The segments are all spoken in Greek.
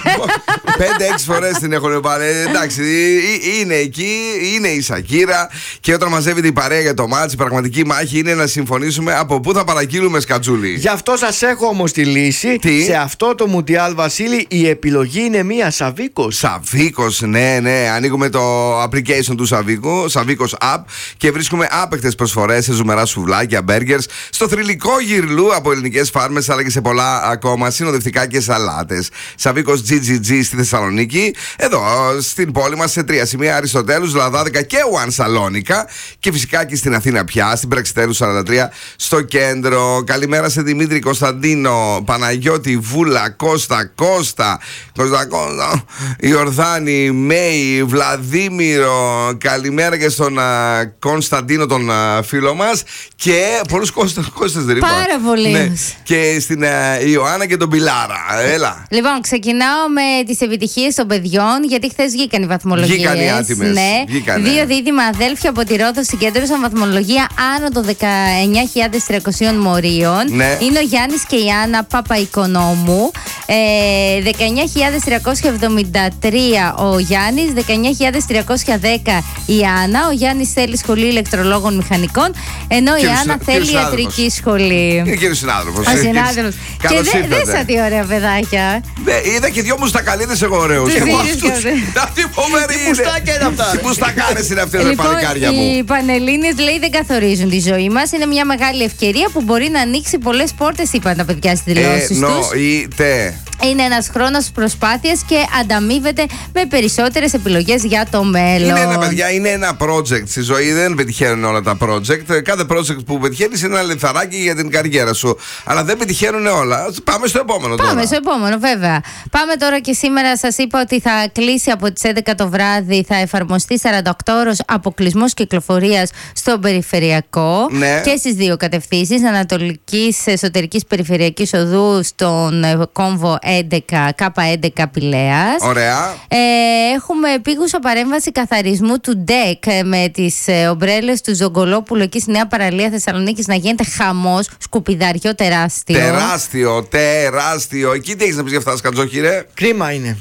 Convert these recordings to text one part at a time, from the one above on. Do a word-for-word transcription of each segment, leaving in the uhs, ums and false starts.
Πέντε-έξι φορές την έχουν πάρει. Εντάξει, είναι εκεί, είναι η Σακύρα. Και όταν μαζεύεται η παρέα για το μάτς, η πραγματική μάχη είναι να συμφωνήσουμε από πού θα παραγγείλουμε, Σκατζούλη. Γι' αυτό σας έχω όμως τη λύση. Τι? Σε αυτό το Μουντιάλ, Βασίλη, η επιλογή είναι μία Σαβίκος. Σαβίκος, ναι, ναι. Ανοίγουμε το application του Σαβίκου, Σαβίκος App, και βρίσκουμε άπεκτες προσφορές σε ζουμερά σουβλάκια, μπέργκερς, στο θρυλικό γυρλού από ελληνικές φάρμες, αλλά και σε πολλά ακόμα συνοδευτικά και σαλάτες. Σαβίκος τζι τζι τζι στη Θεσσαλονίκη, εδώ στην πόλη μας σε τρία σημεία: Αριστοτέλους, Λαδάδικα και Ουαν Σαλόνικα. Και φυσικά και στην Αθήνα πια, στην Πραξιτέλους σαράντα τρία στο κέντρο. Καλημέρα σε Δημήτρη, Κωνσταντίνο, Παναγιώτη, Βούλα, Κώστα, Κώστα, Κώστα, Κώστα, Ιορδάνη, Μέη, Βλαδίμηρο. Καλημέρα και στον α, Κωνσταντίνο, τον α, φίλο μας. Και πολλούς Κώστα, Κώστας δεν είπα. Πάρα πολύ. Ναι. Και στην α, Ιωάννα και τον Πιλάρα. Έλα. Λοιπόν, ξεκινάω με τις επιτυχίες των παιδιών, γιατί χθες βγήκαν οι βαθμολογίες. Βγήκαν οι άτιμες. Ναι. Βγήκανε. Δύο δίδυμα αδέλφια από τη Ρόδο συγκέντρωσαν βαθμολογία άνω των δεκαεννιά χιλιάδες τριακόσια μορίων. Ναι. Είναι ο Γιάννης και η Άννα Παπαϊκονόμου. Ε, δεκαεννιά χιλιάδες τριακόσια εβδομήντα τρία ο Γιάννης, δεκαεννιά χιλιάδες τριακόσια δέκα η Άννα. Ο Γιάννης θέλει σχολή ηλεκτρολόγων μηχανικών, ενώ η Άννα θέλει ιατρική σχολή. Είναι κύριος συνάδελφος. Ο συνάδελφος. Και δεν δε σαν τι ωραία παιδάκια. Ναι, είδα και δυο μουστακαλίδες εγώ ωραίους. Τι Εγώ δίνεις αυτούς. και αυτές. Να τι φοβερή είναι. μουστάκια είναι αυτά. Τι μουστακάρες είναι αυτές, ρε Λοιπόν, παλικάρια μου. οι Πανελλήνιες, λέει, δεν καθορίζουν τη ζωή μας. Είναι μια μεγάλη ευκαιρία που μπορεί να ανοίξει πολλές πόρτες, είπαν τα παιδιά στις δηλώσεις τους. Εννοείται. Είναι ένας χρόνος προσπάθειας και ανταμείβεται με περισσότερες επιλογές για το μέλλον. Είναι ένα, παιδιά, είναι ένα project στη ζωή. Δεν πετυχαίνουν όλα τα project. Κάθε project που πετυχαίνεις είναι ένα λιθαράκι για την καριέρα σου. Αλλά δεν πετυχαίνουν όλα. Πάμε στο επόμενο τώρα. Πάμε στο επόμενο, βέβαια. Πάμε τώρα, και σήμερα σας είπα ότι θα κλείσει από τις έντεκα το βράδυ, θα εφαρμοστεί σαράντα οκτώ ώρες αποκλεισμός κυκλοφορίας στον περιφερειακό. Ναι. Και στις δύο κατευθύνσεις, ανατολικής εσωτερικής περιφερειακής οδού στον ε, κόμβο έντεκα, Κάπα έντεκα Πηλαίας. Ωραία. Ε, έχουμε επίγουσα παρέμβαση καθαρισμού του ντεκ ε, με τις ε, ομπρέλες του Ζογκολόπουλου εκεί στη Νέα Παραλία Θεσσαλονίκης να γίνεται χαμός, σκουπιδαριό τεράστιο. Τεράστιο, τεράστιο. Εκεί τι έχεις να πεις για αυτά, Σκατζόχη, ρε? Κρίμα είναι.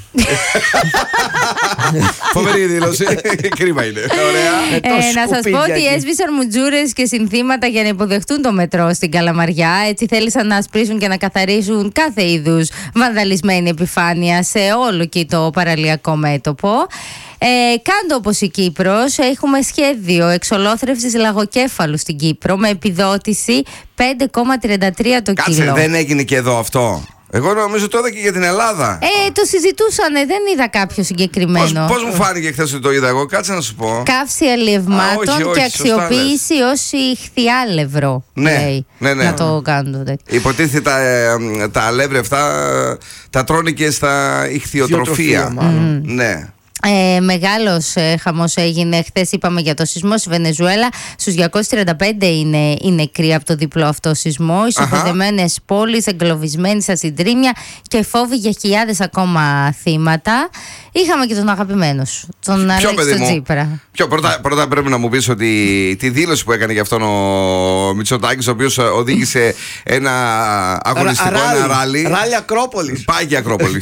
Φοβερή δήλωση. Κρίμα είναι. Ωραία. το Ε, να σας σκουπίδια πω ότι εκεί. έσβησαν μουτζούρες και συνθήματα για να υποδεχτούν το μετρό στην Καλαμαριά. Έτσι θέλησαν να ασπρίσουν και να καθαρίσουν κάθε είδους βανδαλισμένη επιφάνεια σε όλο εκεί το παραλιακό μέτωπο. Ε, κάντο όπως η Κύπρος, έχουμε σχέδιο εξολόθρευσης λαγοκέφαλου στην Κύπρο με επιδότηση πέντε κόμμα τριάντα τρία το Κάτσε, κιλό. δεν έγινε και εδώ αυτό? Εγώ νομίζω το είδα και για την Ελλάδα. Ε, το συζητούσανε, δεν είδα κάποιο συγκεκριμένο. Πώς μου φάνηκε χθες ότι το είδα εγώ, κάτσε να σου πω. Καύση αλλιευμάτων Α, όχι, όχι, και σωστά αξιοποίηση ως ηχθιάλευρο. Ναι, λέει, ναι, ναι. να το κάνουν τότε. Υποτίθεται τα, ε, τα αλεύρια αυτά ε, τα τρώνε και στα ηχθειοτροφία. Ιδιοτροφία, μάλλον. Ναι. Ε, μεγάλος ε, χαμός έγινε χθες, είπαμε για το σεισμό στη Βενεζουέλα. Στους διακόσιοι τριάντα πέντε είναι οι νεκροί από το διπλό αυτό σεισμό. Ισοπεδεμένες πόλεις, εγκλωβισμένοι στα συντρίμμια και φόβοι για χιλιάδες ακόμα θύματα. Είχαμε και τον αγαπημένο σου, τον Αλέξη τον Τσίπρα. Ποιο, πρώτα, πρώτα πρέπει να μου πεις ότι τη δήλωση που έκανε για αυτόν ο Μητσοτάκης, ο οποίος οδήγησε ένα αγωνιστικό, ένα ράλι. Ράλι Ακρόπολης. Πάει και Ακρόπολη.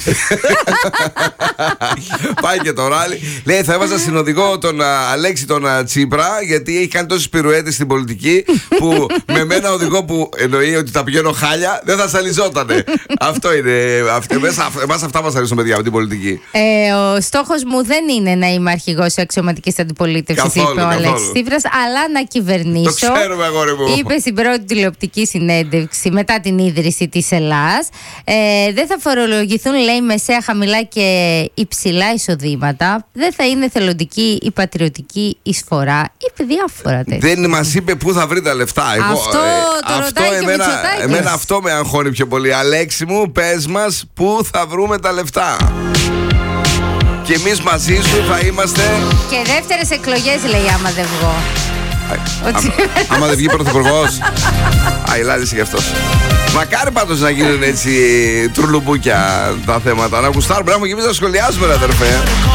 Πάει και το ράλι. Λέει, θα έβαζα συνοδηγό τον α, Αλέξη τον α, Τσίπρα, γιατί έχει κάνει τόσες πυρουέτες στην πολιτική που με μένα οδηγό που εννοεί ότι τα πηγαίνω χάλια δεν θα σαλιζότανε. Αυτό είναι. Αυτό, εμάς, εμάς αυτά μας αρέσουν, παιδιά, από την πολιτική. Ε, ο στόχος μου δεν είναι να είμαι αρχηγός αξιωματικής αντιπολίτευσης, είπε ο Αλέξης Τσίπρας, αλλά να κυβερνήσω. Το ξέρουμε, αγόρι μου. Είπε στην πρώτη τηλεοπτική συνέντευξη μετά την ίδρυση της Ελλάς. Ε, δεν θα φορολογηθούν, λέει, μεσαία, χαμηλά και υψηλά εισοδήματα. Δεν θα είναι θελοντική η πατριωτική εισφορά. Είπε διάφορα τέτοια. Δεν μας είπε πού θα βρει τα λεφτά. Εγώ, Αυτό ε, το αυτό ρωτάει και ο εμένα, Μητσοτάκης. εμένα αυτό με αγχώνει πιο πολύ. Αλέξη μου, πες μας πού θα βρούμε τα λεφτά. Και εμείς μαζί σου θα είμαστε. Και δεύτερες εκλογές, λέει, άμα δεν βγω. Α, άμα δεν βγει πρωθυπουργός. Α, ηλάδισε γι' αυτός. Μακάρι πάντως να γίνουν έτσι τρουλουμπούκια τα θέματα. Να γουστάρουμε, να μου και εμείς να σχολιάζουμε, ρε αδερφέ.